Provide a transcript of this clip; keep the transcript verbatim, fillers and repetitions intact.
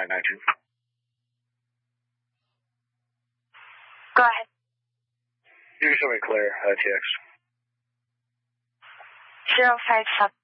nine nine two. Go ahead. You can show me clear, uh, T X. Zero five seven.